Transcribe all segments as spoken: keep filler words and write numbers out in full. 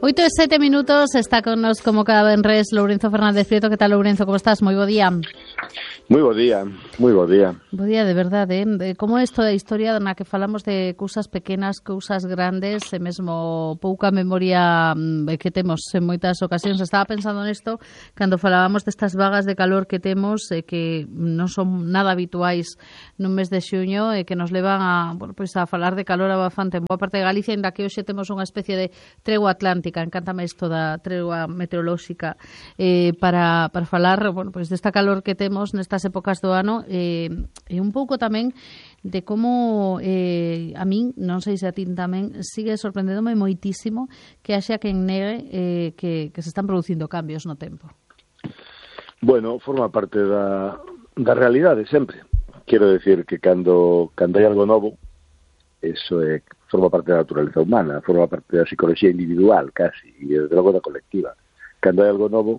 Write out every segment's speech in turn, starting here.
Oito e sete minutos, está con nos como cada venres Lourenzo Fernández Prieto. Que tal, Lourenzo? Como estás? Moi bo día. Moi bo día, moi bo día. Bo día, de verdade, eh? Como é isto da historia na que falamos de cousas pequenas, cousas grandes, e mesmo pouca memoria que temos en moitas ocasións. Estaba pensando nesto cando falábamos destas vagas de calor que temos, e que non son nada habituais nun mes de xuño, e que nos levan a, bueno, pois a falar de calor abafante en boa parte de Galicia, ainda que hoxe temos unha especie de tregua atlántica. Encántame isto da tregua meteorolóxica, eh, para, para falar, bueno, pois desta calor que temos nestas épocas do ano, eh, e un pouco tamén de como eh, a min, non sei se a ti tamén, sigue sorprendéndome moitísimo que haxa quen negue eh, que, que se están producindo cambios no tempo. Bueno, forma parte da, da realidade sempre. Quero decir que cando, cando hai algo novo, eso é, forma parte da naturaleza humana, forma parte da psicología individual, casi, e desde logo da colectiva. Cando hai algo novo,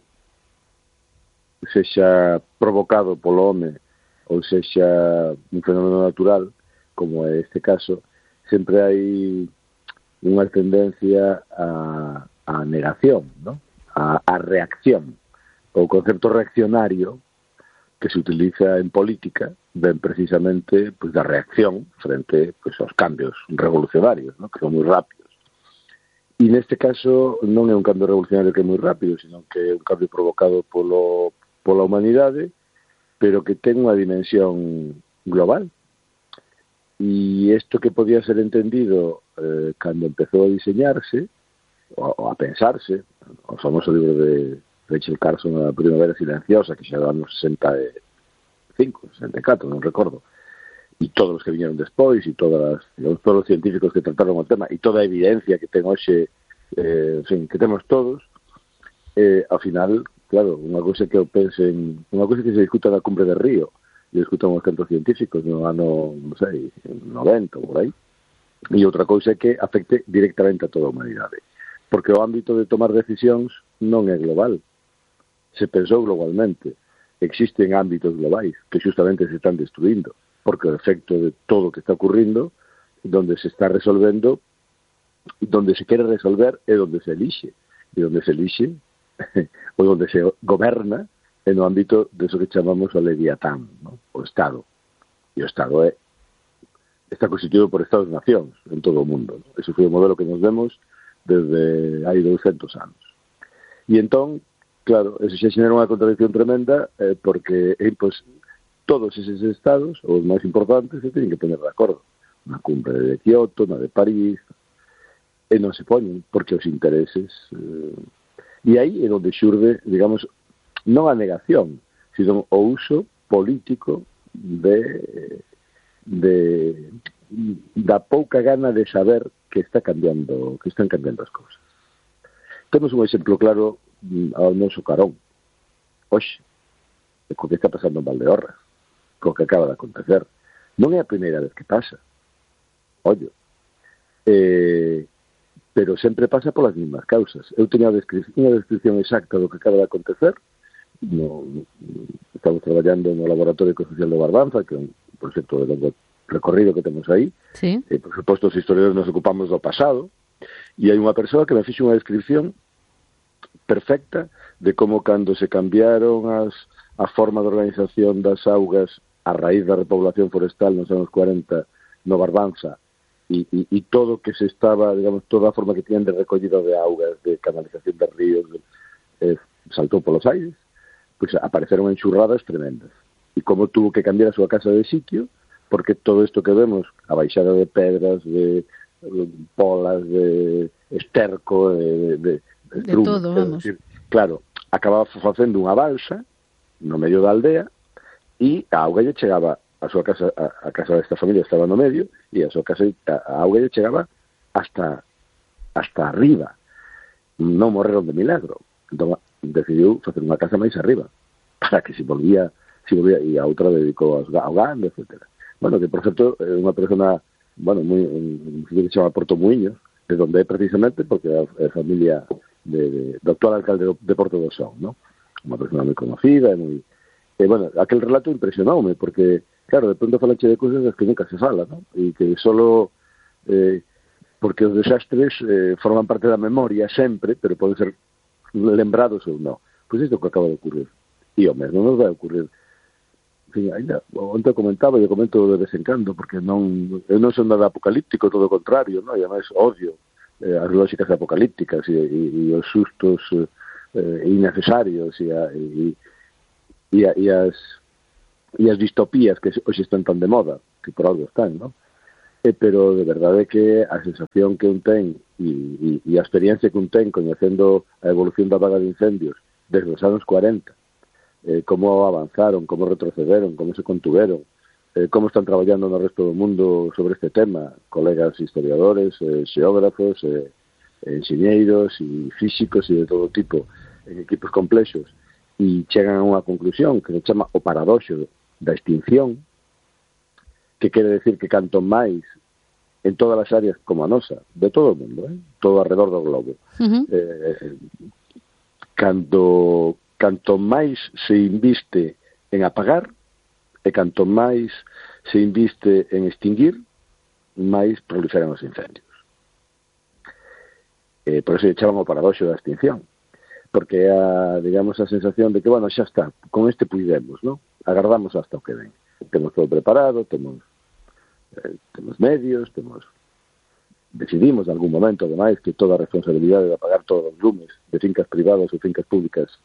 sexa provocado polo home ou sexa un fenómeno natural, como é este caso, sempre hai unha tendencia a, a negación, ¿no? a, a reacción. O concepto reaccionario que se utiliza en política ven precisamente pues, da reacción frente pues, aos cambios revolucionarios, ¿no? que son moi rápidos. E neste caso non é un cambio revolucionario que é moi rápido, sino que é un cambio provocado polo pola humanidade, pero que ten unha dimensión global. E isto que podía ser entendido eh, cando empezou a diseñarse, ou, ou a pensarse, o famoso libro de Rachel Carson, A Primavera Silenciosa, que xa era anos sesenta e cinco, sesenta e catro, non recordo, e todos os que viñeron despois, e todas as, todos os científicos que trataron o tema, e toda a evidencia que ten hoxe, eh, en fin, que temos todos, eh, ao final, claro, unha cousa que eu pensen, unha cousa que se discuta na Cumbre de Río, e discutan os centros científicos no ano, non sei, noventa, por aí, e outra cousa é que afecte directamente a toda a humanidade, porque o ámbito de tomar decisións non é global, se pensou globalmente, existen ámbitos globais que justamente se están destruindo, porque o efecto de todo o que está ocurrindo, donde se está resolvendo, donde se quere resolver é donde se elixe, e donde se elixe ou onde se goberna en o ámbito de eso que chamamos o Leviatán, ¿no? O Estado. E o Estado é está constituído por Estados-nacións en todo o mundo, ¿no? Ese foi o modelo que nos vemos desde hai douscentos anos. E entón, claro, eso xa xenera unha contradicción tremenda eh, porque eh, pues, todos eses estados, os máis importantes, se teñen que poner de acordo. Na cumbre de Kioto, na de París, e non se poñen porque os intereses... Eh, E aí é onde xurde, digamos, non a negación, sino o uso político de, de da pouca gana de saber que está cambiando, que están cambiando as cousas. Temos un exemplo claro ao noso carón. Oxe, co que está pasando en Valdeorras, co que acaba de acontecer. Non é a primeira vez que pasa. Ollo. Eh... pero sempre pasa polas mismas causas. Eu teño unha descripción exacta do que acaba de acontecer. No, estamos traballando no Laboratorio Ecosocial de Barbanza, que é un proxecto de longo recorrido que temos aí. Sí. E, por suposto, os historiadores nos ocupamos do pasado. E hai unha persoa que me fixe unha descripción perfecta de como cando se cambiaron as, a forma de organización das augas a raíz da repoblación forestal nos anos cuarenta no Barbanza, E, e, e todo que se estaba, digamos, toda a forma que tiñan de recollida de augas, de canalización de ríos, de, eh, saltou polos aires, pois apareceron enxurradas tremendas. E como tuvo que cambiar a súa casa de sitio, porque todo isto que vemos, a baixada de pedras, de, de polas, de esterco, de, de, de, de, de trumos, todo, vamos. Decir, claro, acababa facendo unha balsa no medio da aldea e a auga lle chegaba a súa casa, a, a casa desta familia estaba no medio, e a súa casa, a, a auga lle chegaba hasta hasta arriba. Non morreron de milagro. Entón, decidiu facer unha casa máis arriba, para que se volvía, se volvía, e a outra dedicou ao gando, etcétera. Bueno, que por certo, é unha persona, bueno, moi, un sitio que se chama Porto Muiños, de donde é precisamente, porque é a familia de, de, do actual alcalde de Porto do Son, ¿no? Unha persona moi conocida, e moi... E, bueno, aquel relato impresionoume, porque claro, de pronto falache de cousas das que nunca se fala, ¿no? E que solo eh, porque os desastres eh, forman parte da memoria sempre, pero poden ser lembrados ou non. Pois isto que acaba de ocurrir. E o mesmo nos vai ocurrir. En fin, ainda, onte comentaba, e comento de vez en cando, porque non, eu non son nada apocalíptico, todo o contrario, non? E ademais odio eh, as lógicas apocalípticas e, e, e os sustos eh, innecesarios e, a, e, e, a, e as e as distopías que hoxe están tan de moda, que por algo están, non? Eh, pero de verdade que a sensación que un ten e, e, e a experiencia que un ten coñecendo a evolución da vaga de incendios desde os anos cuarenta, eh, como avanzaron, como retrocederon, como se contuveron, eh, como están traballando no resto do mundo sobre este tema, colegas historiadores, eh, xeógrafos, eh, enxeñeiros e físicos e de todo tipo en equipos complexos, e chegan a unha conclusión que se chama o paradoxo da extinción, que quere decir que canto máis en todas as áreas como a nosa, de todo o mundo, eh? Todo alrededor do globo. Uh-huh. Eh, canto, canto máis se inviste en apagar e canto máis se inviste en extinguir, máis proliferan os incendios. Eh, por eso lle chaman o paradoxo da extinción, porque é a, digamos, a sensación de que, bueno, xa está, con este puidemos, ¿no? Agardamos hasta o que ven. Temos todo preparado, temos Eh, temos medios, temos decidimos en algún momento, ademais, que toda a responsabilidade de apagar todos os lumes de fincas privadas ou fincas públicas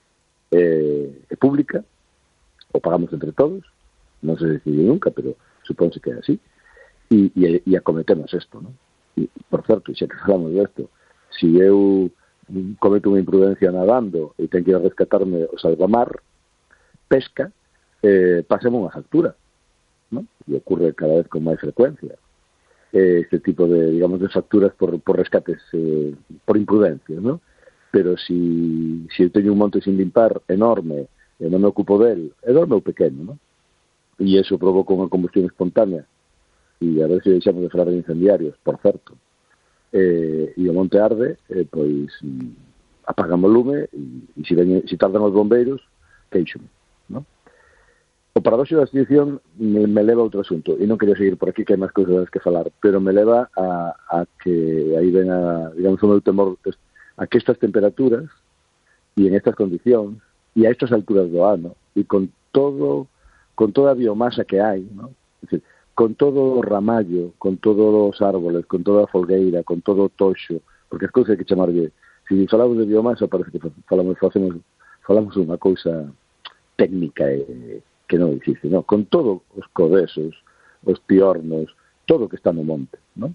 eh, é pública, o pagamos entre todos, non se decidiu nunca, pero supónse que é así, e, e, e acometemos isto, non? E, por certo, xa que falamos desto, se eu cometo unha imprudencia nadando e ten que ir a rescatarme o salvamar, pesca, eh, pasemos unha factura, ¿no? Y ocurre cada vez con máis frecuencia eh, este tipo de, digamos, de facturas por, por rescates eh, por imprudencia, ¿no? Pero si, si eu teño un monte sin limpar enorme e non me ocupo del, enorme ou pequeno, ¿no? E iso provoca unha combustión espontánea, e a ver se deixamos de falar de incendiarios, por certo, eh, e o monte arde, eh, pois apagamos o lume e, e se, ven, se tardan os bombeiros, queixome, ¿no? O paradoxo da extinción me, me leva a outro asunto, e non quería seguir por aquí, que hai máis cousas que falar, pero me leva a, a que aí ven a, digamos, o meu temor a que estas temperaturas e en estas condicións e a estas alturas do ano e con todo con toda a biomasa que hai, ¿no? Es decir, con todo o ramallo, con todos os árboles, con toda a folgueira, con todo o toxo, porque as cousas hai que chamarlle, se falamos de biomasa parece que falamos facemos falamos unha cousa técnica e que non existe, non? Con todos os codesos, os piornos, todo o que está no monte, non?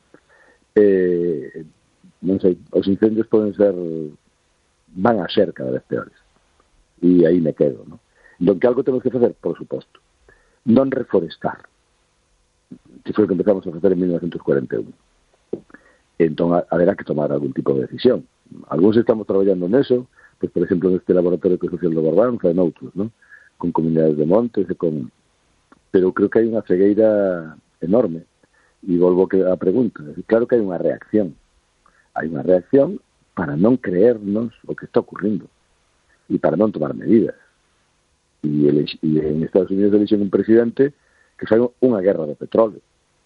Eh, non sei, os incendios poden ser, van a ser cada vez peores. E aí me quedo, non? Entón, que algo temos que facer, por suposto. Non reforestar, que foi o que empezamos a facer en mil novecientos cuarenta e un. Entón, haberá que tomar algún tipo de decisión. Alguns estamos traballando neso, pues, por exemplo, neste laboratorio que social do Barbanza e noutros, non? Con comunidades de montes e con... pero creo que hai unha cegueira enorme e volvo a pregunta, claro que hai unha reacción hai unha reacción para non creernos o que está ocurrindo e para non tomar medidas e, ele, e en Estados Unidos elixen un presidente que fai unha guerra de petróleo.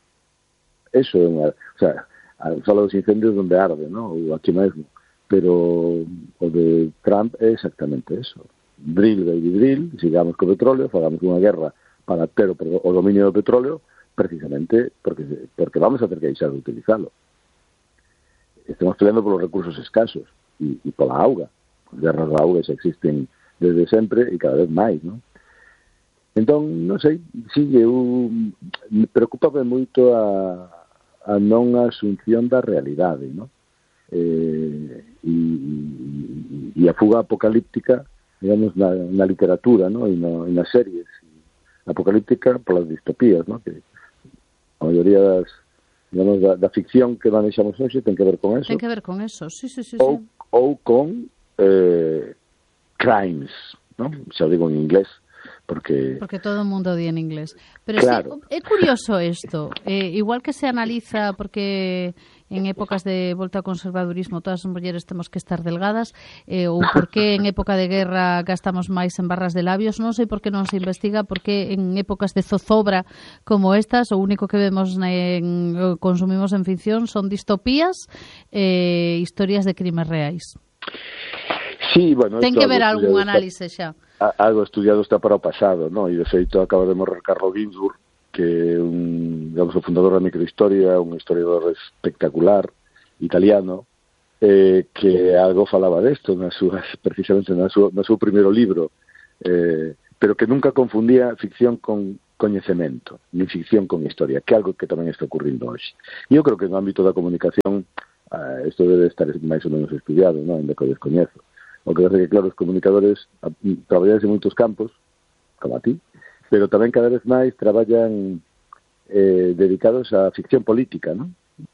Eso é unha, o sea, falo dos incendios donde arde, ¿no? Ou aquí mesmo, pero o de Trump é exactamente eso. Drill, baby drill, sigamos co petróleo, fagamos unha guerra para ter o, o dominio do petróleo, precisamente porque, porque vamos a ter que deixar de utilizarlo. Estamos peleando polos recursos escasos e, e pola auga. As guerras da auga xa existen desde sempre e cada vez máis, non? Entón, non sei, si eu me preocupaba moito a, a non asunción da realidade, non? Eh, e, e a fuga apocalíptica, digamos, na, na literatura, ¿no? E, no, e nas series apocalíptica polas distopías, ¿no? Que a maioría das, digamos, da, da ficción que manexamos hoxe ten que ver con eso. Ten que ver con eso, sí, sí, sí. Ou, sí. ou con eh, crimes, ¿no? Xa o digo en inglés, porque... Porque todo o mundo di en inglés. Pero claro. Sí, é curioso isto. Eh, igual que se analiza, porque en épocas de volta ao conservadurismo todas as mulleres temos que estar delgadas, eh, ou por que en época de guerra gastamos máis en barras de labios. Non sei por que non se investiga por que en épocas de zozobra como estas o único que vemos en, consumimos en ficción son distopías e eh, historias de crimes reais. Sí, bueno, ten que ver algún análise xa. Algo estudiado está para o pasado, ¿no? E de feito acaba de morrer Carlo Ginzburg, que é un, digamos, o fundador da microhistoria, un historiador espectacular italiano, eh, que algo falaba desto nas súas, precisamente na súa, no seu primeiro libro, eh, pero que nunca confundía ficción con coñecemento, nin ficción con historia, que é algo que tamén está ocurrindo hoxe. E eu creo que no ámbito da comunicación eh, isto debe estar máis ou menos estudiado, non? Ainda que o descoñezo. O que parece que, claro, os comunicadores traballan en moitos campos, como a ti, pero tamén cada vez máis traballan eh, dedicados á ficción política, non?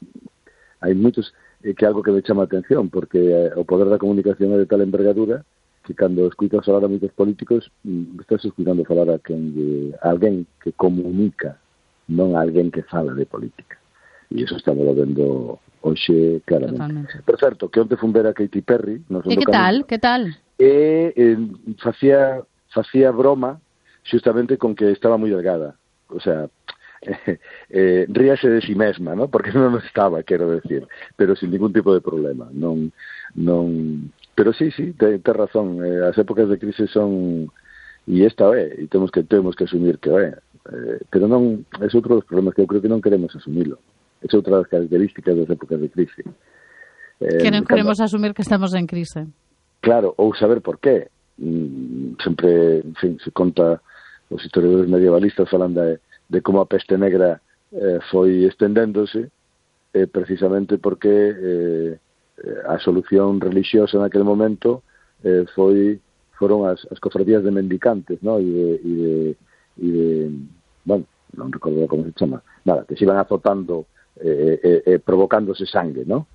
Hai moitos, eh, que é algo que me chama a atención, porque eh, o poder da comunicación é de tal envergadura que cando escuitas falar a moitos políticos, mm, estás escuitando falar a, quen de, a alguén que comunica, non a alguén que fala de política. E iso estamos vendo hoxe claramente. Totalmente. Por certo, que onte fun ver a Katy Perry. E que tal? Que tal? E eh, facía, facía broma justamente con que estaba moi delgada. O sea, eh, eh, ríase de si mesma, ¿no? Porque non estaba, quero decir, pero sin ningún tipo de problema. Non, non... Pero sí, sí, ten te razón. Eh, as épocas de crise son... E esta é, e temos que temos que asumir que é. Eh, pero non, é outro dos problemas que eu creo que non queremos asumilo. É outra das características das épocas de crise. Eh, que non queremos cando... asumir que estamos en crise. Claro, ou saber por qué. Mm, sempre, en fin, se conta... Os historiadores medievalistas falan de, de como a peste negra eh, foi estendéndose eh, precisamente porque eh, a solución religiosa naquele momento eh, foi foron as, as cofradías de mendicantes, ¿no? E de, e de, e de bueno, non recordo como se chama, nada, que se iban azotando eh, eh, eh, provocándose sangue, ¿no?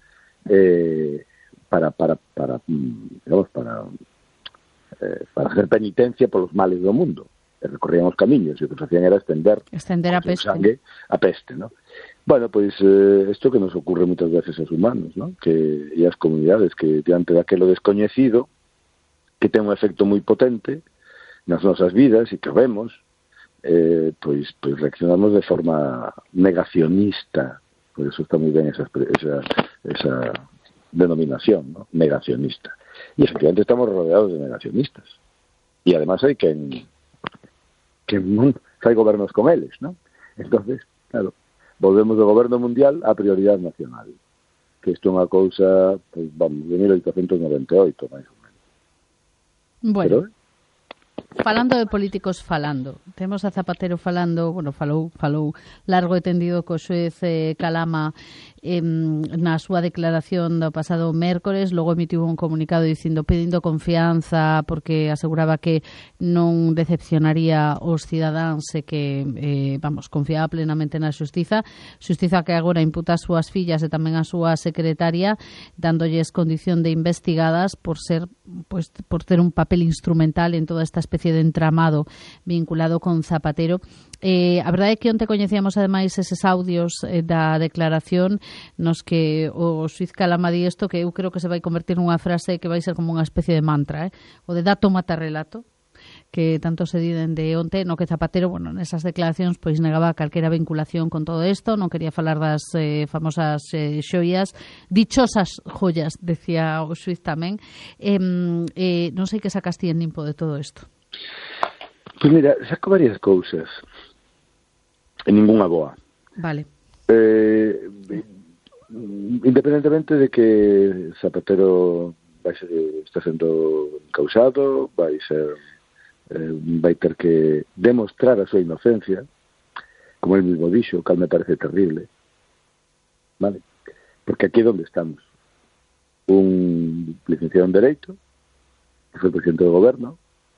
Eh, para para para digamos para eh, para hacer penitencia polos males do mundo. Recorrían os camiños e o que facían era estender, estender a peste. Sangue, a peste, ¿no? Bueno, pois pues, eh, isto que nos ocurre moitas veces aos humanos, ¿no? Que e as comunidades que diante daquelo descoñecido que ten un efecto moi potente nas nosas vidas e que vemos, eh, pois, pois reaccionamos de forma negacionista. Por eso está moi ben esa, esa, esa denominación, ¿no? Negacionista. E efectivamente estamos rodeados de negacionistas. E además hai que que non fai gobernos con eles, ¿no? Entonces, claro, volvemos do goberno mundial á prioridade nacional, que isto é unha cousa, pues, vamos, de mil oitocentos noventa e oito, máis ou menos. Bueno, pero, falando de políticos falando, temos a Zapatero falando, bueno, falou, falou largo e tendido co xuez eh, Calama eh, na súa declaración do pasado mércores, logo emitiu un comunicado dicindo pedindo confianza porque aseguraba que non decepcionaría os cidadáns e que, eh, vamos, confiaba plenamente na xustiza, xustiza que agora imputa as súas fillas e tamén a súa secretaria, dándolles condición de investigadas por ser, pues, por ter un papel instrumental en toda esta especie de entramado vinculado con Zapatero. Eh, a verdade é que onte coñecíamos ademais eses audios eh, da declaración nos que o xuiz Calama di isto que eu creo que se vai convertir nunha frase que vai ser como unha especie de mantra, eh? O de dato mata relato, que tanto se diden de onte, no que Zapatero, bueno, nesas declaracións pois negaba calquera vinculación con todo isto, non quería falar das eh, famosas eh, xoias, dichosas joyas, decía o xuiz tamén. Eh, eh, non sei que sacas ti en limpo de todo isto. Pois pues mira, saco varias cousas. En ninguna boa. Vale. Eh, independentemente de que Zapatero vai ser, está sendo causado, vai ser eh, vai ter que demostrar a súa inocencia, como el mismo dixo, que me parece terrible, vale? Porque aquí é onde estamos. Un licenciado en Dereito, que foi presidente do goberno,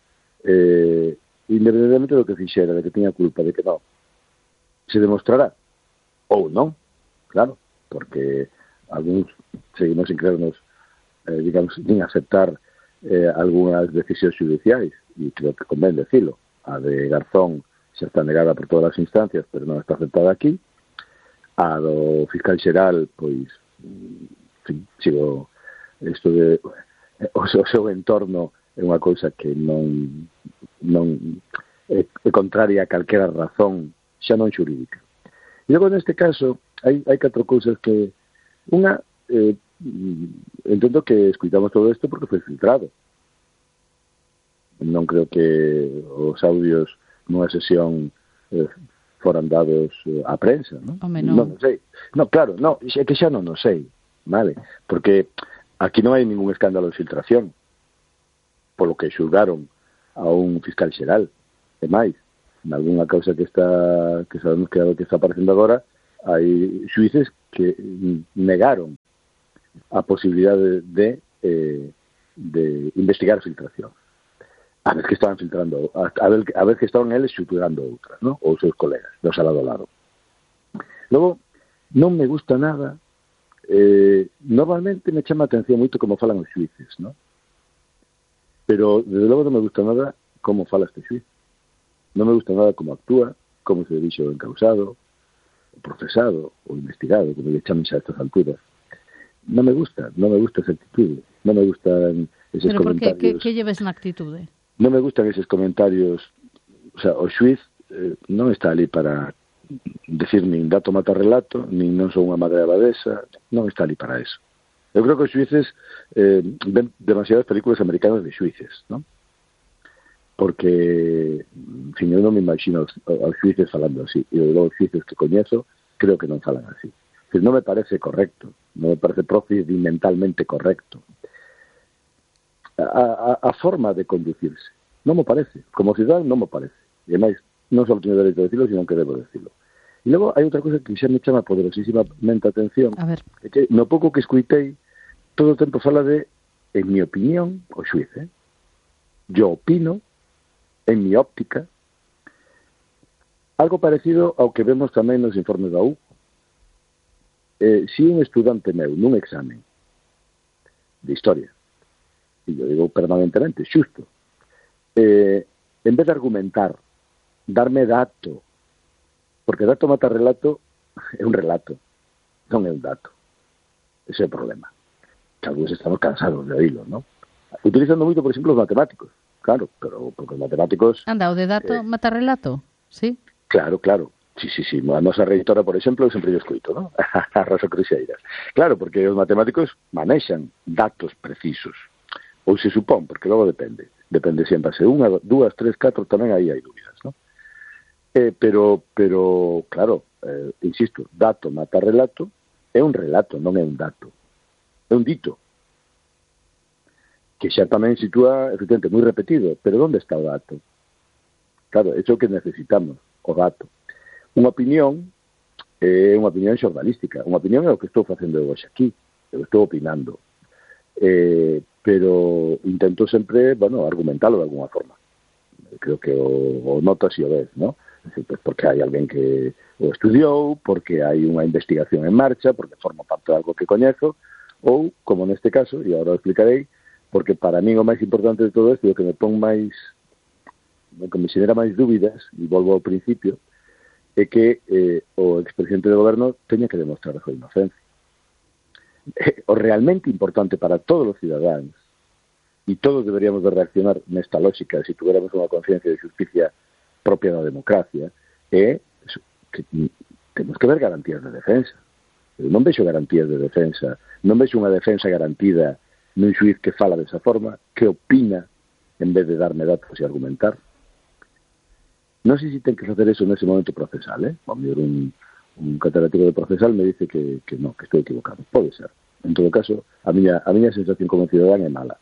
eh, independentemente do que fixera, de que tiña culpa, de que non, se demostrará ou non, claro, porque algúns seguimos sin creernos, eh, digamos, sin aceptar eh, algunhas decisións judiciais, e creo que convén decilo. A de Garzón xa está negada por todas as instancias, pero non está aceptada aquí. A do fiscal xeral, pois, en fin, sigo isto de o seu, o seu entorno é unha cousa que non non é, é contraria a calquera razón xa non xurídica. E logo neste caso hai, hai catro cousas que unha eh, entendo que escuitamos todo isto porque foi filtrado. Non creo que os audios nunha sesión eh, foran dados eh, á prensa, non? Home, non. Non, non sei. No, claro, no, é que xa non o sei, vale? Porque aquí non hai ningún escándalo de filtración, polo que xulgaron a un fiscal xeral. E máis, nalgúna causa que está que sabemos que, que está aparecendo agora, hai xuíces que negaron a posibilidade de, de, de investigar filtración. A vez que estaban filtrando, a, a, vez, a vez que estaban eles xuturando outras, ¿no? Ou seus colegas, do salado lado. Logo, non me gusta nada, eh, normalmente me chama a atención moito como falan os xuíces, ¿no? Pero, desde logo, non me gusta nada como fala este xuíz. Non me gusta nada como actúa, como se dixo o encausado, o procesado, o investigado, como lle chamen xa a estas alturas. Non me gusta, non me gusta esa actitude, non me gustan eses pero comentarios. Pero por que, que lleves na actitude? Non me gustan eses comentarios, o sea, o xuiz eh, non está ali para decir nin dato mata relato, nin non son unha madre abadesa, non está ali para eso. Eu creo que os xuíces eh, ven demasiadas películas americanas de xuíces, non? Porque, en fin, eu non me imagino aos, aos xuíces falando así, e logo os xuíces que coñezo creo que non falan así. Non me parece correcto, non me parece procedimentalmente correcto. A, a, a forma de conducirse non me parece, como cidadán non me parece. E máis, non só teño dereito a decirlo, sino que debo decirlo. E logo hai outra cousa que xa me chama poderosísimamente a atención, a ver. É que no pouco que escuitei, todo o tempo fala de, en mi opinión, o xuiz, eh? Yo opino, en mi óptica, algo parecido ao que vemos tamén nos informes da U. Eh, si un estudante meu nun examen de historia, e yo digo permanentemente, xusto, eh, en vez de argumentar, darme dato, porque dato mata relato, é un relato, non é un dato. Ese é o problema. Que algúns estamos cansados de oírlo, ¿no? Utilizando moito, por exemplo, os matemáticos. Claro, pero porque os matemáticos... Anda, o de dato eh, mata relato, sí? Claro, claro. Sí, sí, sí. A nosa reitora, por exemplo, eu sempre yo escoito, ¿no? A Rosa Cruxeiras. Claro, porque os matemáticos manexan datos precisos. Ou se supón, porque logo depende. Depende se en base unha, dúas, tres, catro, tamén aí hai dúbidas, ¿no? Eh, pero, pero, claro, eh, insisto, dato mata relato, é un relato, non é un dato. É un dito. Que xa tamén sitúa, efectivamente, moi repetido, pero onde está o dato? Claro, é o que necesitamos, o dato. Unha opinión é unha opinión xornalística. Unha opinión é o que estou facendo eu hoxe aquí. Eu estou opinando. Eh, pero intento sempre, bueno, argumentalo de alguna forma. Creo que o, o notas e o ves, ¿no? Pues porque hai alguén que o estudiou, porque hai unha investigación en marcha, porque forma parte de algo que coñezo, ou, como neste caso, e agora o explicarei, porque para mí o máis importante de todo isto, o que me pon máis, o que me xenera máis dúbidas, e volvo ao principio, é que eh, o expresidente do goberno teña que demostrar a súa inocencia. Eh, o realmente importante para todos os cidadáns, e todos deberíamos de reaccionar nesta lógica, se tuviéramos unha conciencia de justicia propia da democracia, é que temos que ver garantías de defensa. Eu non vexo garantías de defensa, non vexo unha defensa garantida nun xuiz que fala desa forma, que opina en vez de darme datos e argumentar. Non sei se ten que facer eso nese momento procesal, eh? A mellor un, un catedrático de procesal me dice que, que no, que estou equivocado. Pode ser. En todo caso, a miña, a miña sensación como cidadán é mala.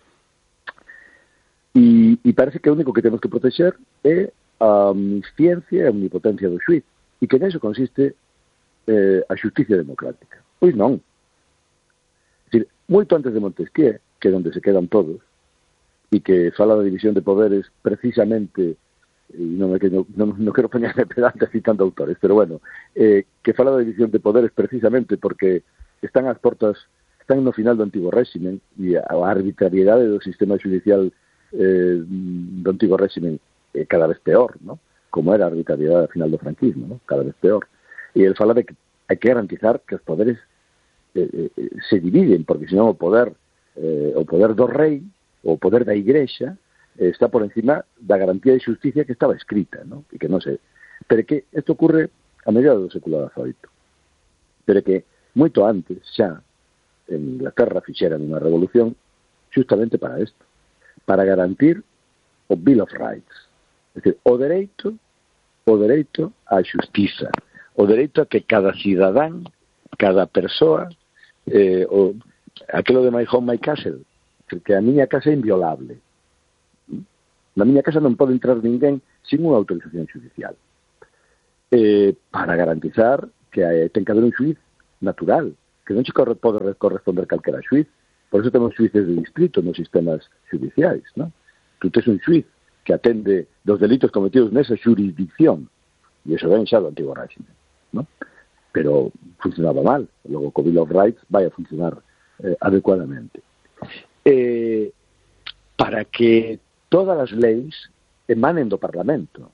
E, e parece que o único que temos que protexer é a omnisciencia e a omnipotencia do xuiz. E que neso consiste eh, a xusticia democrática. Pois non. É dicir, moito antes de Montesquieu, que é onde se quedan todos, e que fala da división de poderes precisamente... e non, me, non, non, non quero poñerme pedante citando autores, pero bueno, eh, que fala da división de poderes precisamente porque están as portas, están no final do antigo réximen e a arbitrariedade do sistema judicial eh, do antigo réximen é cada vez peor, ¿no? Como era a arbitrariedade ao final do franquismo, ¿no? Cada vez peor. E ele fala de que hai que garantizar que os poderes eh, eh, se dividen, porque senón o poder eh, o poder do rei, o poder da igrexa, eh, está por encima da garantía de xusticia que estaba escrita, ¿no? E que non se... Pero que isto ocurre a mediados do século dezoito. Pero que moito antes, xa, en Inglaterra fixeran unha revolución justamente para isto, para garantir o Bill of Rights. É dicir, o dereito, o dereito á xustiza, o dereito a que cada cidadán, cada persoa, eh, o, aquilo de my home, my castle, que a miña casa é inviolable. Na miña casa non pode entrar ninguén sin unha autorización judicial. Eh, para garantizar que eh, ten que haber un xuiz natural, que non se corre, pode corresponder calquera xuiz. Por eso temos xuíces de distrito nos sistemas judiciais, ¿no? Tú tes un xuiz que atende dos delitos cometidos nesa xurisdicción, e iso ven xa do antigo régimen, ¿no? Pero funcionaba mal. Logo, co Bill of Rights vai a funcionar eh, adecuadamente. Eh, para que todas as leis emanen do Parlamento.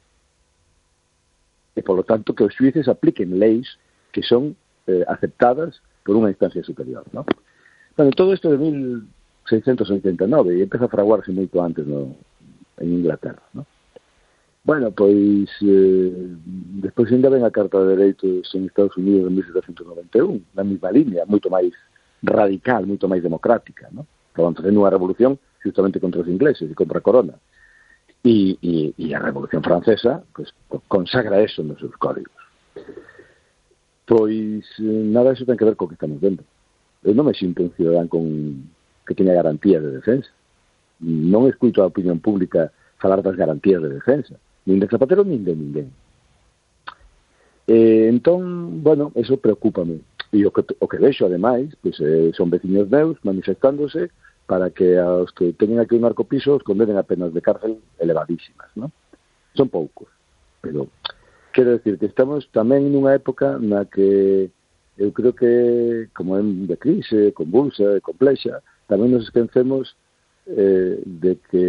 E, polo tanto, que os xuíces apliquen leis que son eh, aceptadas por unha instancia superior, ¿no? Bueno, todo isto de mil seiscentos oitenta e nove, e empeza a fraguarse moito antes no, en Inglaterra, ¿no? Bueno, pois, eh, despois ainda ven a Carta de Dereitos en Estados Unidos en mil setecientos noventa e un, na mesma línea, moito máis radical, moito máis democrática, ¿no? Estaban facendo unha revolución justamente contra os ingleses e contra a corona. E, e, e a Revolución Francesa pues, consagra eso nos seus códigos. Pois, nada disso ten que ver co que estamos vendo. Eu non me sinto un cidadán con que teña garantías de defensa. Non escuito a opinión pública falar das garantías de defensa. Nin de Zapatero, nin de ninguén. Eh, entón, bueno, eso preocúpame. E o que, o que vexo, ademais, pues, eh, son veciños meus manifestándose para que aos que teñen aquí un narcopiso os condenen a penas de cárcel elevadísimas, ¿no? Son poucos, pero quero decir que estamos tamén nunha época na que eu creo que, como é de crise, convulsa, complexa, tamén nos esquecemos eh, de que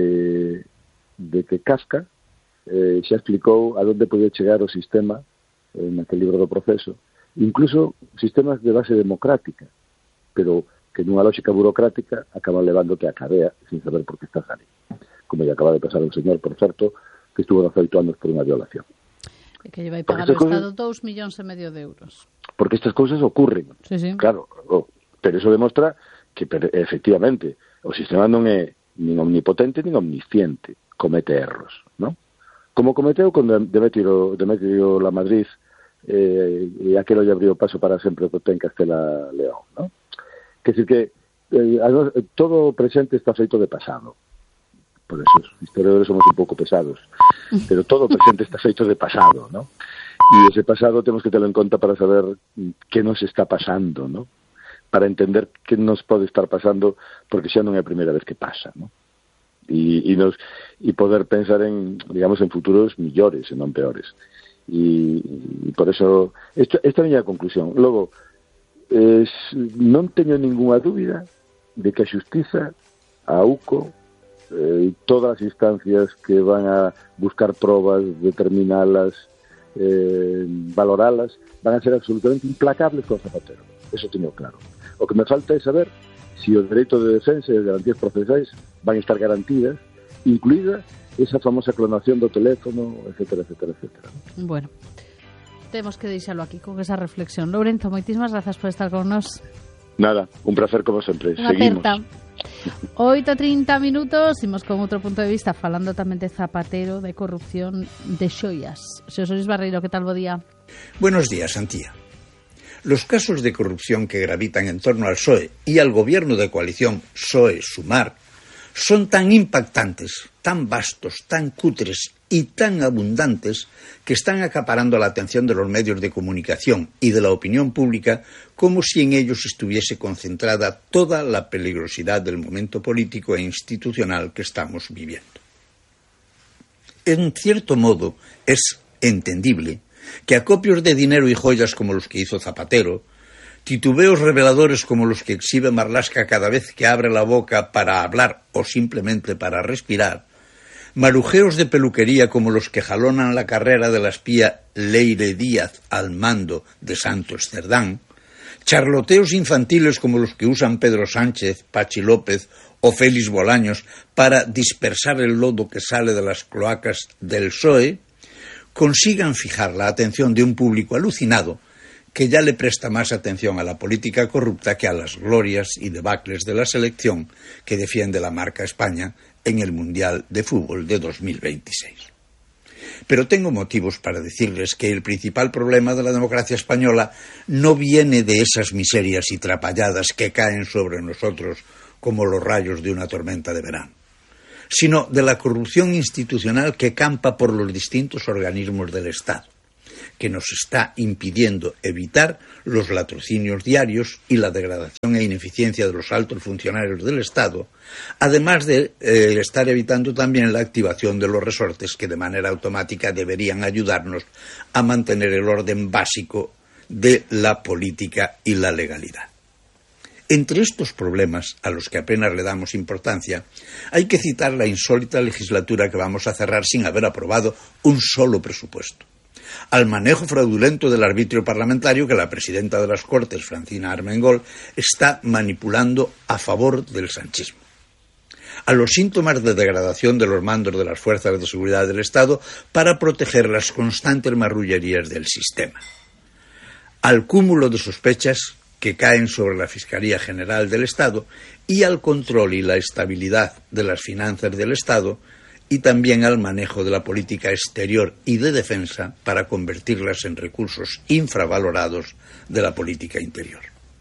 de que Kafka eh, xa explicou a onde podía chegar o sistema eh, naquele libro do Proceso, incluso sistemas de base democrática, pero que nunha lógica burocrática acaban levándote a cadea sin saber por que estás ali. Como lle acaba de pasar un señor, por certo, que estuvo dezoito anos por unha violación. E que lle vai pagar o Estado dous millóns e medio de euros. Porque estas cousas ocurren. Sí, sí. Claro, pero eso demostra que efectivamente o sistema non é nin omnipotente nin omnisciente, comete erros, ¿no? Como cometeu con Demetrio, Demetrio Lamadrid eh, e aquelo lle abriu paso para sempre o ten Castela León, ¿no? Que decir que eh, todo presente está feito de pasado. Por eso os historiadores somos un pouco pesados. Pero todo presente está feito de pasado, ¿no? E ese pasado temos que terlo en conta para saber que nos está pasando, ¿no? Para entender que nos pode estar pasando, porque xa non é a primeira vez que pasa, ¿no? E, e, nos, e poder pensar en, digamos, en futuros millores e non peores. E, e por eso, esta, esta é a miña conclusión. Logo, Es, non teño ninguna dúbida de que a xustiza, a U C O e eh, todas as instancias que van a buscar probas, determinalas, eh, valoralas, van a ser absolutamente implacables con Zapatero. Eso teño claro. O que me falta é saber se si o dereito de defensa e as garantías procesais van a estar garantidas, incluída esa famosa clonación do teléfono, etcétera, etcétera, etcétera. Bueno, temos que deixalo aquí con esa reflexión. Lourenzo, moitísimas grazas por estar con nós. Nada, un placer como sempre. Unha Seguimos. Aperta. oito e trinta minutos, imos con outro punto de vista, falando tamén de Zapatero, de corrupción, de xoias. Xosé Luis Barreiro, que tal, bo día? Buenos días, Antía. Los casos de corrupción que gravitan en torno al P S O E y al gobierno de coalición P S O E-Sumar son tan impactantes, tan vastos, tan cutres y tan abundantes que están acaparando la atención de los medios de comunicación y de la opinión pública como si en ellos estuviese concentrada toda la peligrosidad del momento político e institucional que estamos viviendo. En cierto modo, es entendible que acopios de dinero y joyas como los que hizo Zapatero, titubeos reveladores como los que exhibe Marlaska cada vez que abre la boca para hablar o simplemente para respirar, marujeos de peluquería como los que jalonan la carrera de la espía Leire Díaz al mando de Santos Cerdán, Charloteos infantiles como los que usan Pedro Sánchez, Pachi López o Félix Bolaños para dispersar el lodo que sale de las cloacas del P S O E, consigan fijar la atención de un público alucinado que ya le presta más atención a la política corrupta que a las glorias y debacles de la selección que defiende la marca España en el Mundial de Fútbol de dos mil veintiséis. Pero tengo motivos para decirles que el principal problema de la democracia española no viene de esas miserias y trapalladas que caen sobre nosotros como los rayos de una tormenta de verano, sino de la corrupción institucional que campa por los distintos organismos del Estado, que nos está impidiendo evitar los latrocinios diarios y la degradación e ineficiencia de los altos funcionarios del Estado, además de eh, estar evitando también la activación de los resortes que de manera automática deberían ayudarnos a mantener el orden básico de la política y la legalidad. Entre estos problemas, a los que apenas le damos importancia, hay que citar la insólita legislatura que vamos a cerrar sin haber aprobado un solo presupuesto, al manejo fraudulento del arbitrio parlamentario que la presidenta de las Cortes, Francina Armengol, está manipulando a favor del sanchismo, a los síntomas de degradación de los mandos de las fuerzas de seguridad del Estado para proteger las constantes marrullerías del sistema, al cúmulo de sospechas que caen sobre la Fiscalía General del Estado y al control y la estabilidad de las finanzas del Estado, y también al manejo de la política exterior y de defensa para convertirlas en recursos infravalorados de la política interior.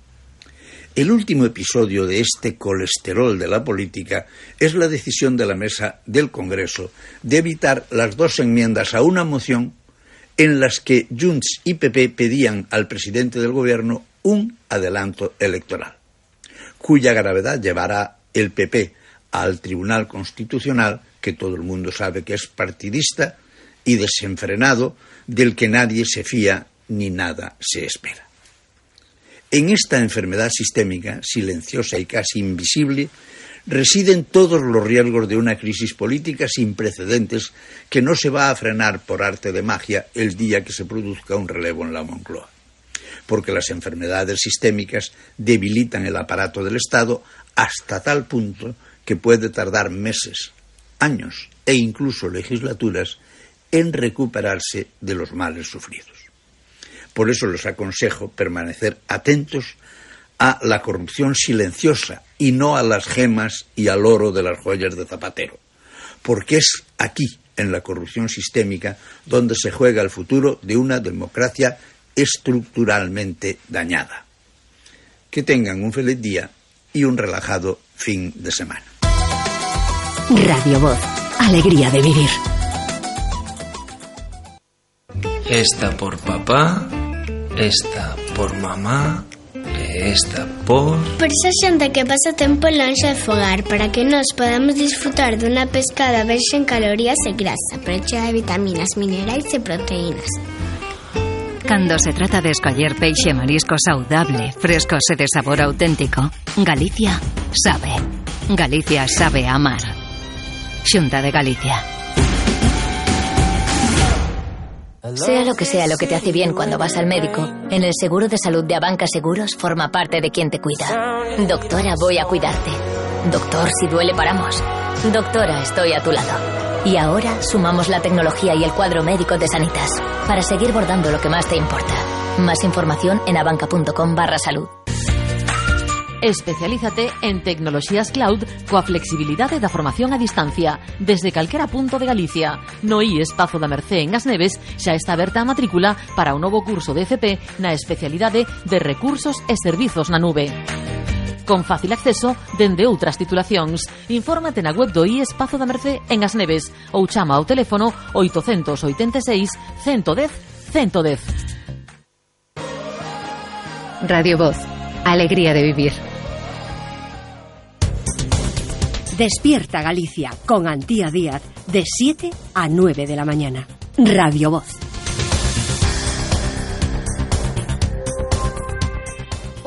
El último episodio de este colesterol de la política es la decisión de la mesa del Congreso de evitar las dos enmiendas a una moción en las que Junts y P P pedían al presidente del Gobierno un adelanto electoral, cuya gravedad llevará el P P al Tribunal Constitucional, que todo el mundo sabe que es partidista y desenfrenado, del que nadie se fía ni nada se espera. En esta enfermedad sistémica, silenciosa y casi invisible, residen todos los riesgos de una crisis política sin precedentes que no se va a frenar por arte de magia el día que se produzca un relevo en la Moncloa, porque las enfermedades sistémicas debilitan el aparato del Estado hasta tal punto que puede tardar meses, años e incluso legislaturas en recuperarse de los males sufridos. Por eso les aconsejo permanecer atentos a la corrupción silenciosa y no a las gemas y al oro de las joyas de Zapatero, porque es aquí, en la corrupción sistémica, donde se juega el futuro de una democracia estructuralmente dañada. Que tengan un feliz día y un relajado fin de semana. Radio Voz, alegría de vivir. Esta por papá, esta por mamá, esta por... Por esa xente que pasa tempo lonxe de fogar, para que nós podamos disfrutar dunha pescada baixa en calorías e grasa, pero chea de vitaminas, minerais e proteínas. Cando se trata de escoller peixe e marisco saudable, frescos e de sabor auténtico, Galicia sabe. Galicia sabe amar. Xunta de Galicia. Sea lo que sea lo que te hace bien cuando vas al médico, en el seguro de salud de Abanca Seguros forma parte de quien te cuida. Doctora, voy a cuidarte. Doctor, si duele paramos. Doctora, estoy a tu lado. Y ahora sumamos la tecnología y el cuadro médico de Sanitas para seguir bordando lo que más te importa. Más información en abanca.com barra salud. Especialízate en tecnoloxías cloud coa flexibilidade da formación a distancia desde calquera punto de Galicia. No I E S Pazo da Mercé en As Neves xa está aberta a matrícula para o novo curso de F P na especialidade de Recursos e Servizos na Nube, con fácil acceso dende outras titulacións. Infórmate na web do I E S Pazo da Mercé en As Neves ou chama ao teléfono oitocentos oitenta e seis, ciento dez, ciento dez. Radio Voz, alegría de vivir. Despierta Galicia con Antía Díaz de siete a nueve de la mañana. Radio Voz.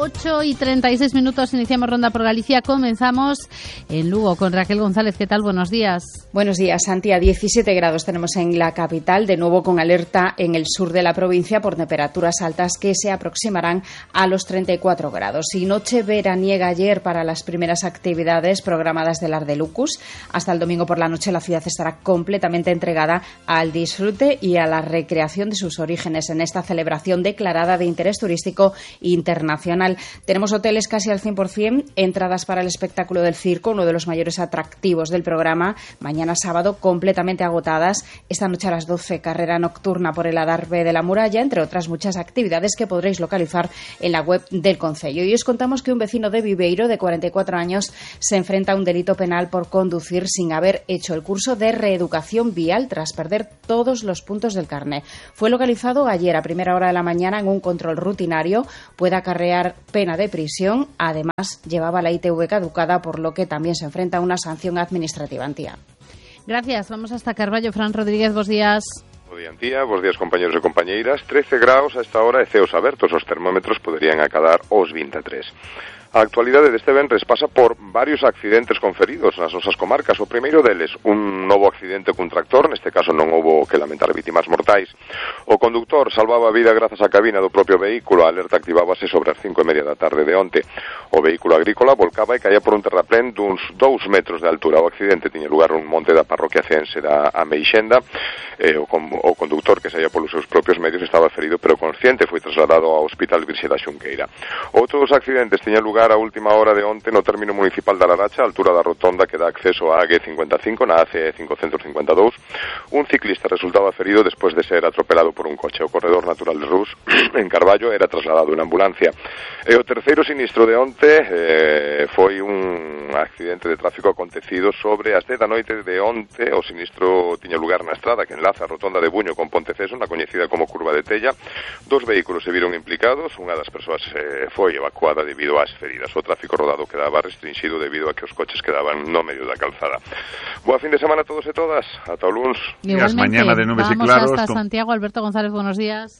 ocho y treinta y seis minutos, iniciamos Ronda por Galicia. Comenzamos en Lugo con Raquel González. ¿Qué tal? Buenos días. Buenos días, Santi. A diecisiete grados tenemos en la capital, de nuevo con alerta en el sur de la provincia por temperaturas altas que se aproximarán a los treinta y cuatro grados. Y noche veraniega ayer para las primeras actividades programadas del Ardelucus. Hasta el domingo por la noche la ciudad estará completamente entregada al disfrute y a la recreación de sus orígenes en esta celebración declarada de interés turístico internacional. Tenemos hoteles casi al cien por cien, entradas para el espectáculo del circo, uno de los mayores atractivos del programa, mañana sábado completamente agotadas. Esta noche a las doce, carrera nocturna por el Adarve de la Muralla, entre otras muchas actividades que podréis localizar en la web del concello. Y os contamos que un vecino de Viveiro, de cuarenta y cuatro años, se enfrenta a un delito penal por conducir sin haber hecho el curso de reeducación vial tras perder todos los puntos del carné. Fue localizado ayer a primera hora de la mañana en un control rutinario. Puede acarrear pena de prisión. Además, llevaba la I T V caducada, por lo que también se enfrenta a una sanción administrativa. Antía. Gracias. Vamos hasta Carballo. Fran Rodríguez, buenos días. Bo día, Antía. Bos días, compañeros e compañeiras. trece graus a esta hora e ceos abertos. Os termómetros poderían acadar os vinte e tres. A actualidade deste venres pasa por varios accidentes conferidos nas nosas comarcas. O primeiro deles, un novo accidente cun tractor, neste caso non houbo que lamentar vítimas mortais. O conductor salvaba a vida grazas á cabina do propio vehículo. A alerta activábase sobre as cinco e media da tarde de onte. O vehículo agrícola volcaba e caía por un terraplén duns dous metros de altura. O accidente tiña lugar nun monte da parroquia ceense da Ameixenda. Eh, o, o conductor, que saía polos seus propios medios, estaba ferido pero consciente, foi trasladado ao Hospital Virxe da Xunqueira. Outros accidentes tiñan lugar a última hora de onte no término municipal da Laracha, a altura da rotonda que dá acceso á A G cincuenta e cinco, na A C E cincocentos cincuenta e dous. Un ciclista resultaba ferido despois de ser atropelado por un coche. O corredor natural de Rus, en Carballo, era trasladado en ambulancia. E o terceiro sinistro de onte eh, foi un accidente de tráfico acontecido sobre as dez da noite de onte. O sinistro tiña lugar na estrada que enlaza a rotonda de Buño con Ponteceso, na coñecida como Curva de Tella. Dos vehículos se viron implicados. Unha das persoas eh, foi evacuada debido ás feridas. O tráfico rodado quedaba restringido debido a que os coches quedaban no medio da calzada. Boa fin de semana a todos e todas. Ata o luns. Igualmente, mañana de nubes y vamos claros. hasta con... Santiago. Alberto González, buenos días.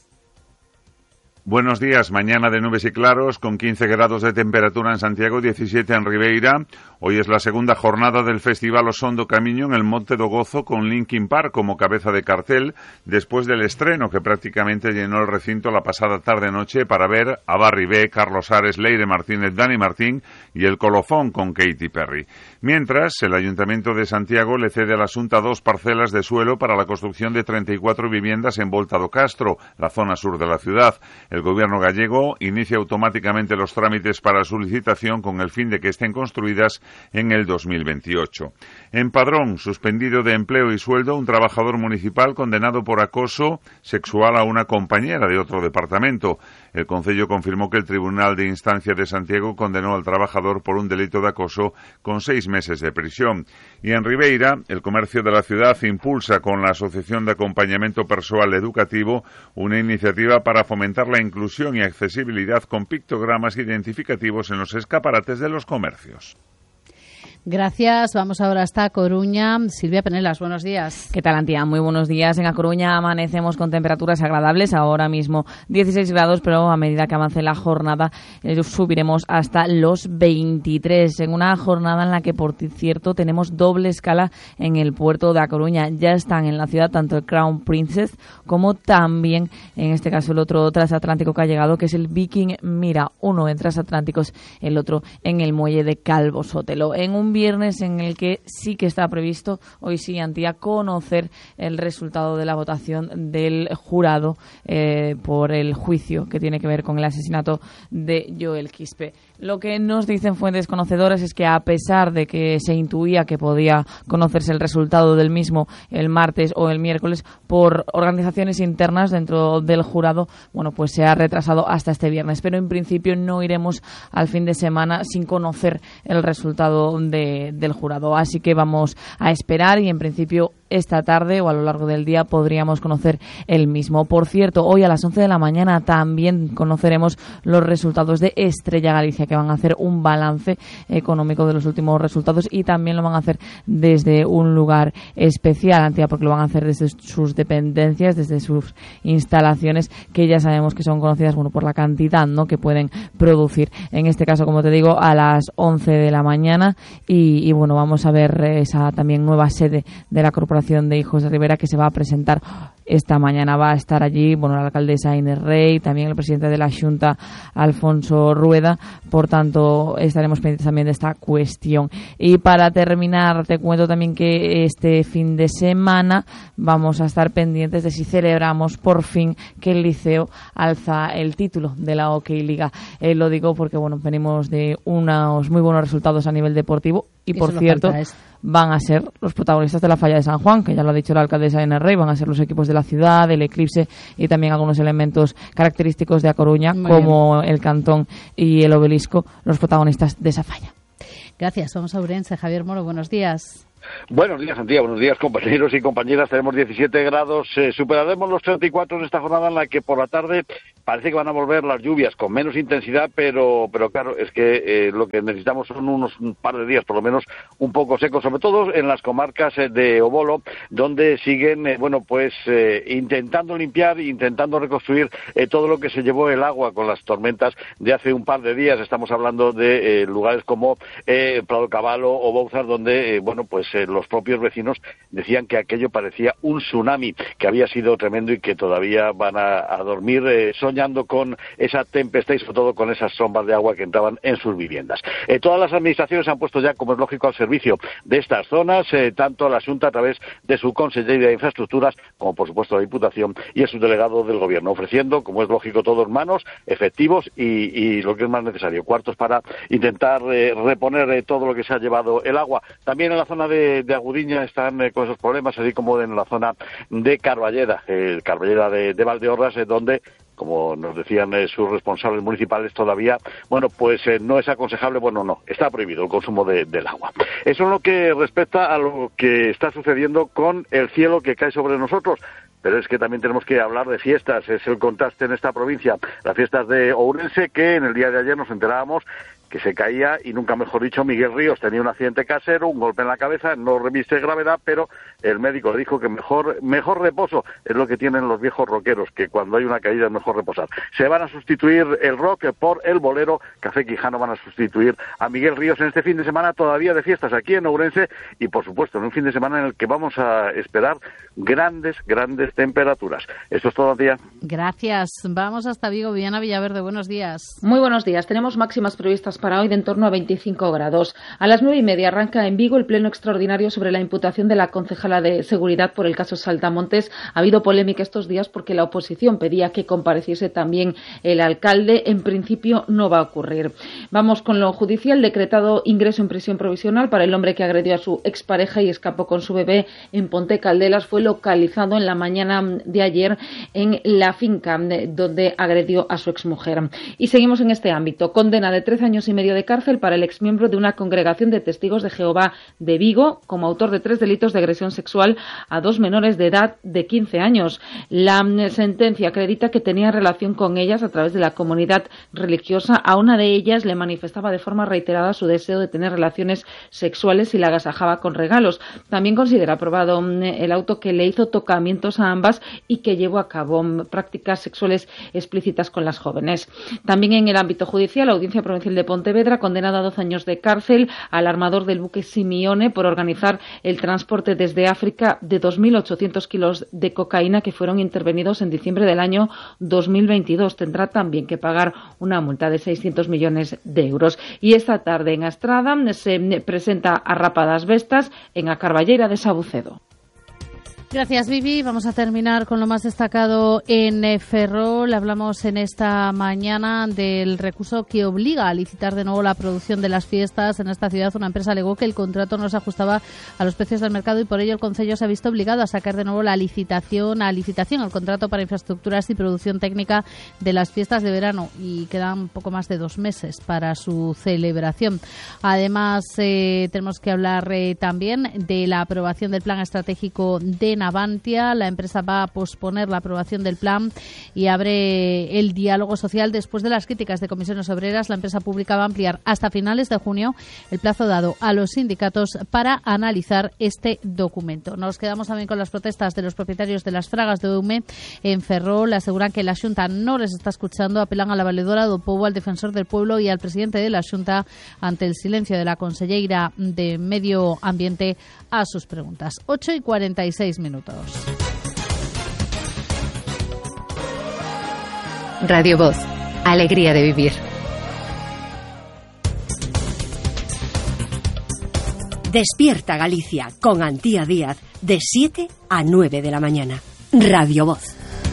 Buenos días, mañana de nubes y claros, con quince grados de temperatura en Santiago, diecisiete en Ribeira. Hoy es la segunda jornada del Festival O Son do Camiño en el Monte do Gozo, con Linkin Park como cabeza de cartel, después del estreno que prácticamente llenó el recinto la pasada tarde-noche para ver a Barry B, Carlos Ares, Leire Martínez, Dani Martín y el Colofón con Katy Perry. Mientras, el Ayuntamiento de Santiago le cede a la Xunta dos parcelas de suelo para la construcción de treinta y cuatro viviendas en Volta do Castro, la zona sur de la ciudad. El gobierno gallego inicia automáticamente los trámites para su licitación con el fin de que estén construidas en el dos mil veintiocho. En Padrón, suspendido de empleo y sueldo, un trabajador municipal condenado por acoso sexual a una compañera de otro departamento. El concello confirmó que el Tribunal de Instancia de Santiago condenó al trabajador por un delito de acoso con seis meses de prisión. Y en Ribeira, el comercio de la ciudad impulsa con la Asociación de Acompañamiento Persoal Educativo una iniciativa para fomentar la inclusión y accesibilidad con pictogramas identificativos en los escaparates de los comercios. Gracias. Vamos ahora hasta Coruña. Silvia Penelas, buenos días. ¿Qué tal, Antía? Muy buenos días. En A Coruña amanecemos con temperaturas agradables. Ahora mismo dieciséis grados, pero a medida que avance la jornada eh, subiremos hasta los veintitrés. En una jornada en la que, por cierto, tenemos doble escala en el puerto de A Coruña. Ya están en la ciudad tanto el Crown Princess como también, en este caso, el otro transatlántico que ha llegado, que es el Viking Mira. Uno en transatlánticos, el otro en el muelle de Calvo Sotelo. En un viernes en el que sí que está previsto, hoy sí, Antía, conocer el resultado de la votación del jurado eh, por el juicio que tiene que ver con el asesinato de Joel Quispe. Lo que nos dicen fuentes conocedoras es que, a pesar de que se intuía que podía conocerse el resultado del mismo el martes o el miércoles por organizaciones internas dentro del jurado, bueno, pues se ha retrasado hasta este viernes. Pero en principio no iremos al fin de semana sin conocer el resultado de, del jurado. Así que vamos a esperar y en principio esta tarde o a lo largo del día podríamos conocer el mismo. Por cierto, hoy a las once de la mañana también conoceremos los resultados de Estrella Galicia, que van a hacer un balance económico de los últimos resultados y también lo van a hacer desde un lugar especial, Antía, porque lo van a hacer desde sus dependencias, desde sus instalaciones, que ya sabemos que son conocidas, bueno, por la cantidad, ¿no?, que pueden producir. En este caso, como te digo, a las once de la mañana y, y bueno, vamos a ver esa también nueva sede de la Corporación de Hijos de Ribera que se va a presentar esta mañana. Va a estar allí, bueno, la alcaldesa Inés Rey, también el presidente de la Xunta, Alfonso Rueda. Por tanto, estaremos pendientes también de esta cuestión. Y para terminar, te cuento también que este fin de semana vamos a estar pendientes de si celebramos por fin que el Liceo alza el título de la Hockey Liga. Eh, lo digo porque, bueno, venimos de unos muy buenos resultados a nivel deportivo y, por cierto, van a ser los protagonistas de la falla de San Juan, que ya lo ha dicho la alcaldesa Inés Rey, van a ser los equipos de la ciudad, el Eclipse y también algunos elementos característicos de A Coruña, muy como bien, el Cantón y el Obelisco, los protagonistas de esa falla. Gracias, vamos a Ourense. Javier Moro, buenos días. Buenos días, Antía. Buenos días, compañeros y compañeras. Tenemos diecisiete grados. Eh, superaremos los treinta y cuatro en esta jornada en la que por la tarde parece que van a volver las lluvias con menos intensidad, pero pero claro, es que eh, lo que necesitamos son unos un par de días, por lo menos, un poco secos, sobre todo en las comarcas eh, de Obolo, donde siguen, eh, bueno, pues eh, intentando limpiar, intentando reconstruir eh, todo lo que se llevó el agua con las tormentas de hace un par de días. Estamos hablando de eh, lugares como eh, Prado Caballo o Bouzar, donde, eh, bueno, pues eh, los propios vecinos decían que aquello parecía un tsunami, que había sido tremendo y que todavía van a, a dormir eh, soñando con esa tempestad y sobre todo con esas sombras de agua que entraban en sus viviendas. Eh, todas las administraciones se han puesto ya, como es lógico, al servicio de estas zonas, eh, tanto la Xunta a través de su Consellería de Infraestructuras, como por supuesto la Diputación y el subdelegado del Gobierno, ofreciendo, como es lógico, todos manos, efectivos y, y lo que es más necesario, cuartos para intentar eh, reponer eh, todo lo que se ha llevado el agua. También en la zona de de Agudiña están eh, con esos problemas, así como en la zona de Carballeda, eh, Carballeda de, de Valdeorras, eh, donde, como nos decían eh, sus responsables municipales, todavía, bueno, pues eh, no es aconsejable, bueno, no, está prohibido el consumo de, del agua. Eso es lo que respecta a lo que está sucediendo con el cielo que cae sobre nosotros. Pero es que también tenemos que hablar de fiestas, es el contraste en esta provincia. Las fiestas de Ourense, que en el día de ayer nos enterábamos que se caía, y nunca mejor dicho, Miguel Ríos tenía un accidente casero, un golpe en la cabeza, no reviste gravedad, pero el médico le dijo que mejor mejor reposo es lo que tienen los viejos rockeros, que cuando hay una caída es mejor reposar. Se van a sustituir el rock por el bolero. Café Quijano van a sustituir a Miguel Ríos en este fin de semana todavía de fiestas aquí en Ourense, y por supuesto en un fin de semana en el que vamos a esperar grandes, grandes temperaturas. Esto es todo, tía. Gracias. Vamos hasta Vigo. Viviana Villaverde, buenos días. Muy buenos días. Tenemos máximas previstas para hoy de en torno a veinticinco grados. A las nueve y media arranca en Vigo el pleno extraordinario sobre la imputación de la concejala de Seguridad por el caso Saltamontes. Ha habido polémica estos días porque la oposición pedía que compareciese también el alcalde. En principio no va a ocurrir. Vamos con lo judicial. Decretado ingreso en prisión provisional para el hombre que agredió a su expareja y escapó con su bebé en Ponte Caldelas. Fue localizado en la mañana de ayer en la finca donde agredió a su exmujer. Y seguimos en este ámbito. Condena de trece años y medio de cárcel para el exmiembro de una congregación de testigos de Jehová de Vigo como autor de tres delitos de agresión sexual a dos menores de edad de quince años. La sentencia acredita que tenía relación con ellas a través de la comunidad religiosa. A una de ellas le manifestaba de forma reiterada su deseo de tener relaciones sexuales y la agasajaba con regalos. También considera aprobado el auto que le hizo tocamientos a ambas y que llevó a cabo prácticas sexuales explícitas con las jóvenes. También en el ámbito judicial, la Audiencia Provincial de Pontevedra condenado a doce años de cárcel al armador del buque Simione por organizar el transporte desde África de dos mil ochocientos kilos de cocaína que fueron intervenidos en diciembre del año dos mil veintidós. Tendrá también que pagar una multa de seiscientos millones de euros. Y esta tarde en Astrada se presenta a Rapadas Vestas en a Carballeira de Sabucedo. Gracias, Vivi. Vamos a terminar con lo más destacado en Ferrol. Hablamos en esta mañana del recurso que obliga a licitar de nuevo la producción de las fiestas en esta ciudad. Una empresa alegó que el contrato no se ajustaba a los precios del mercado y por ello el Concello se ha visto obligado a sacar de nuevo la licitación, a licitación el contrato para infraestructuras y producción técnica de las fiestas de verano, y quedan poco más de dos meses para su celebración. Además, eh, tenemos que hablar eh, también de la aprobación del Plan Estratégico de Navantia. La empresa va a posponer la aprobación del plan y abre el diálogo social después de las críticas de comisiones obreras. La empresa pública va a ampliar hasta finales de junio el plazo dado a los sindicatos para analizar este documento. Nos quedamos también con las protestas de los propietarios de las fragas de Eume en Ferrol. Aseguran que la Xunta no les está escuchando, apelan a la valedora do Pobo, al defensor del pueblo y al presidente de la Xunta ante el silencio de la conselleira de Medio Ambiente a sus preguntas. ocho y cuarenta y seis minutos. Radio Voz, alegría de vivir. Despierta Galicia con Antía Díaz de siete a nueve de la mañana. Radio Voz.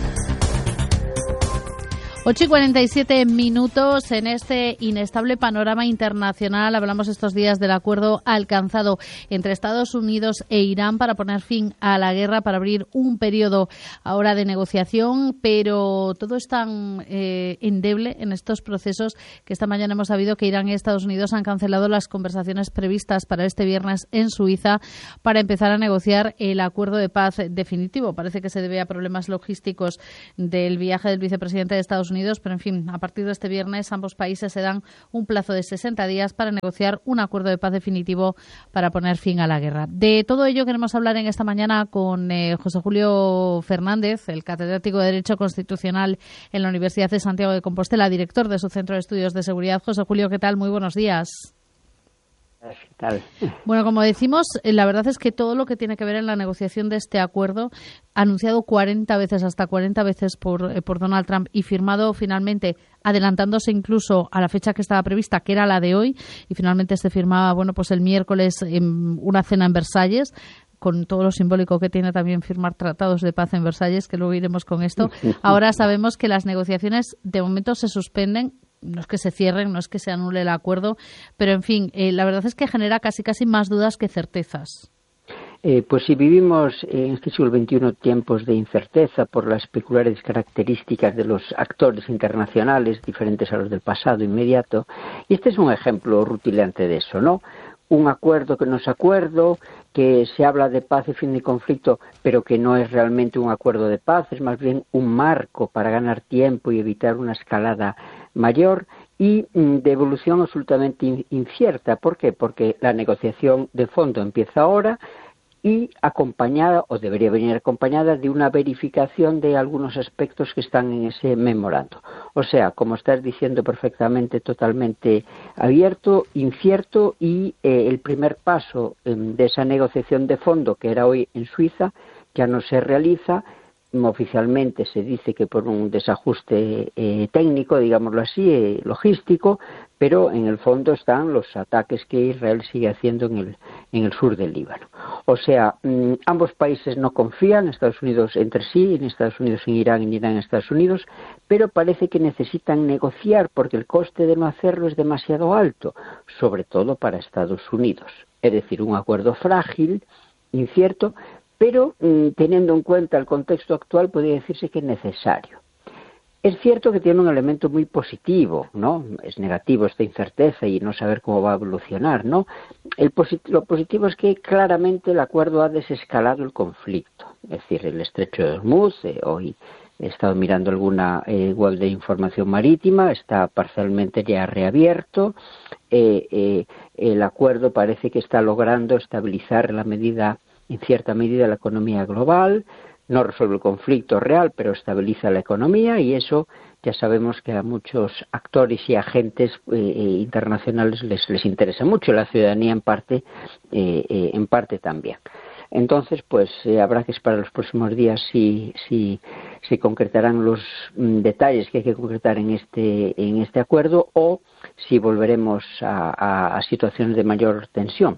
ocho y cuarenta y siete minutos. En este inestable panorama internacional hablamos estos días del acuerdo alcanzado entre Estados Unidos e Irán para poner fin a la guerra, para abrir un periodo ahora de negociación, pero todo es tan eh, endeble en estos procesos que esta mañana hemos sabido que Irán y Estados Unidos han cancelado las conversaciones previstas para este viernes en Suiza para empezar a negociar el acuerdo de paz definitivo. Parece que se debe a problemas logísticos del viaje del vicepresidente de Estados Unidos. Unidos, pero en fin, a partir de este viernes ambos países se dan un plazo de sesenta días para negociar un acuerdo de paz definitivo para poner fin a la guerra. De todo ello queremos hablar en esta mañana con eh, José Julio Fernández, el catedrático de Derecho Constitucional en la Universidad de Santiago de Compostela, director de su Centro de Estudios de Seguridad. José Julio, ¿qué tal? Muy buenos días. ¿Qué tal? Bueno, como decimos, la verdad es que todo lo que tiene que ver en la negociación de este acuerdo, anunciado cuarenta veces, hasta cuarenta veces por, eh, por Donald Trump y firmado finalmente, adelantándose incluso a la fecha que estaba prevista, que era la de hoy, y finalmente se firmaba, bueno, pues el miércoles en una cena en Versalles, con todo lo simbólico que tiene también firmar tratados de paz en Versalles, que luego iremos con esto. Ahora sabemos que las negociaciones de momento se suspenden. No es que se cierren, no es que se anule el acuerdo, pero en fin, eh, la verdad es que genera casi casi más dudas que certezas. Eh, pues si vivimos en este siglo veintiuno tiempos de incerteza por las peculiares características de los actores internacionales diferentes a los del pasado inmediato, y este es un ejemplo rutilante de eso, ¿no? Un acuerdo que no es acuerdo, que se habla de paz y fin de conflicto, pero que no es realmente un acuerdo de paz, es más bien un marco para ganar tiempo y evitar una escalada mayor, y de evolución absolutamente incierta. ¿Por qué? Porque la negociación de fondo empieza ahora y acompañada, o debería venir acompañada, de una verificación de algunos aspectos que están en ese memorando. O sea, como estás diciendo perfectamente, totalmente abierto, incierto, y eh, el primer paso eh, de esa negociación de fondo, que era hoy en Suiza, ya no se realiza. Oficialmente se dice que por un desajuste eh, técnico, digámoslo así, eh, logístico, pero en el fondo están los ataques que Israel sigue haciendo en el, en el sur del Líbano. O sea, mmm, ambos países no confían, Estados Unidos entre sí, en Estados Unidos en Irán, en Irán en Estados Unidos, pero parece que necesitan negociar porque el coste de no hacerlo es demasiado alto, sobre todo para Estados Unidos. Es decir, un acuerdo frágil, incierto, pero mmm, teniendo en cuenta el contexto actual podría decirse que es necesario. Es cierto que tiene un elemento muy positivo, ¿no? Es negativo esta incerteza y no saber cómo va a evolucionar, ¿no? El posit- lo positivo es que claramente el acuerdo ha desescalado el conflicto. Es decir, el estrecho de Hormuz, eh, hoy he estado mirando alguna eh, web de información marítima, está parcialmente ya reabierto. Eh, eh, el acuerdo parece que está logrando estabilizar la medida en cierta medida la economía global, no resuelve el conflicto real, pero estabiliza la economía, y eso ya sabemos que a muchos actores y agentes eh, internacionales les, les interesa mucho, la ciudadanía en parte, eh, eh, en parte también. Entonces, pues eh, habrá que esperar los próximos días si, si, si concretarán los mm, detalles que hay que concretar en este, en este acuerdo, o si volveremos a, a, a situaciones de mayor tensión.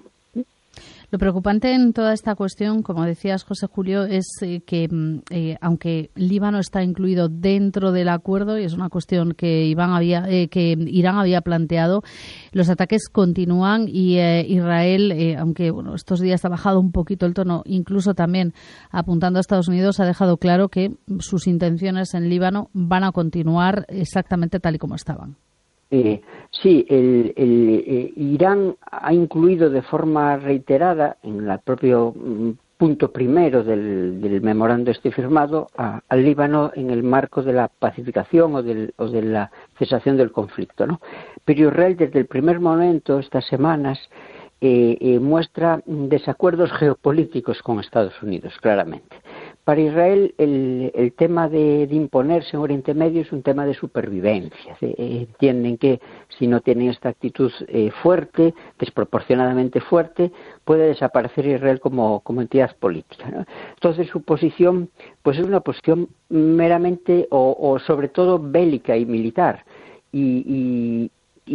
Lo preocupante en toda esta cuestión, como decías, José Julio, es eh, que eh, aunque Líbano está incluido dentro del acuerdo, y es una cuestión que, Iván había, eh, que Irán había planteado, los ataques continúan y eh, Israel, eh, aunque bueno, estos días ha bajado un poquito el tono, incluso también apuntando a Estados Unidos, ha dejado claro que sus intenciones en Líbano van a continuar exactamente tal y como estaban. Eh, sí, el, el, eh, Irán ha incluido de forma reiterada en el propio mm, punto primero del, del memorando este firmado a, al Líbano en el marco de la pacificación o, del, o de la cesación del conflicto, ¿no? Pero Israel desde el primer momento, estas semanas, eh, eh, muestra desacuerdos geopolíticos con Estados Unidos, claramente. Para Israel el, el tema de, de imponerse en Oriente Medio es un tema de supervivencia. Eh, entienden que si no tienen esta actitud eh, fuerte, desproporcionadamente fuerte, puede desaparecer Israel como, como entidad política, ¿no? Entonces su posición pues es una posición meramente o, o sobre todo bélica y militar. Y, y,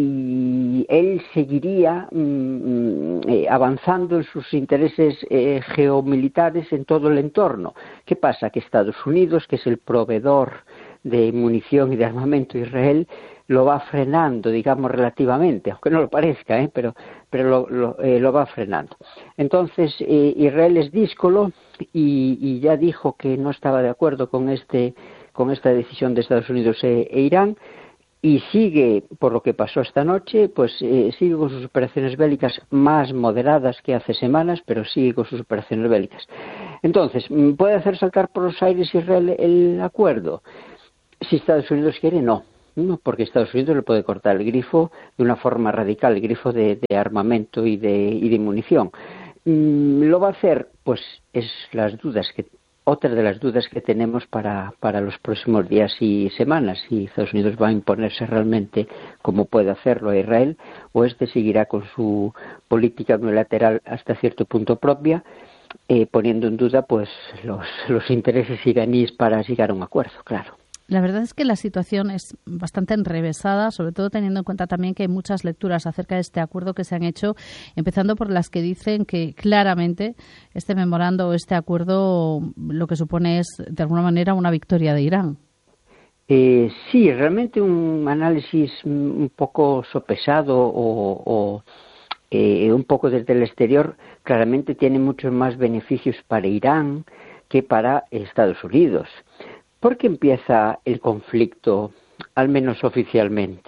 y él seguiría mmm, eh, avanzando en sus intereses eh, geomilitares en todo el entorno. ¿Qué pasa? Que Estados Unidos, que es el proveedor de munición y de armamento de Israel, lo va frenando, digamos, relativamente, aunque no lo parezca, ¿eh? pero, pero lo, lo, eh, lo va frenando. Entonces, eh, Israel es díscolo y, y ya dijo que no estaba de acuerdo con, este, con esta decisión de Estados Unidos e, e Irán, y sigue, por lo que pasó esta noche, pues eh, sigue con sus operaciones bélicas más moderadas que hace semanas, pero sigue con sus operaciones bélicas. Entonces, ¿puede hacer saltar por los aires Israel el acuerdo? Si Estados Unidos quiere, no. No, porque Estados Unidos le puede cortar el grifo de una forma radical, el grifo de, de armamento y de, y de munición. Mm, ¿Lo va a hacer? Pues es las dudas que Otra de las dudas que tenemos para, para los próximos días y semanas, si Estados Unidos va a imponerse realmente como puede hacerlo a Israel, o este seguirá con su política unilateral hasta cierto punto propia, eh, poniendo en duda pues los, los intereses iraníes para llegar a un acuerdo, claro. La verdad es que la situación es bastante enrevesada, sobre todo teniendo en cuenta también que hay muchas lecturas acerca de este acuerdo que se han hecho, empezando por las que dicen que claramente este memorando o este acuerdo lo que supone es, de alguna manera, una victoria de Irán. Eh, sí, realmente un análisis un poco sopesado o, o eh, un poco desde el exterior claramente tiene muchos más beneficios para Irán que para Estados Unidos. ¿Por qué empieza el conflicto, al menos oficialmente?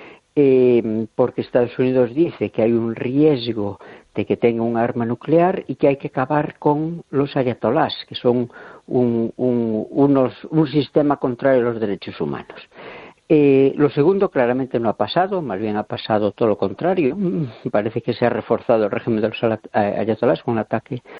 Eh, porque Estados Unidos dice que hay un riesgo de que tenga un arma nuclear y que hay que acabar con los ayatolás, que son un, un, unos, un sistema contrario a los derechos humanos. Eh, lo segundo claramente no ha pasado, más bien ha pasado todo lo contrario. Parece que se ha reforzado el régimen de los ayatolás con un ataque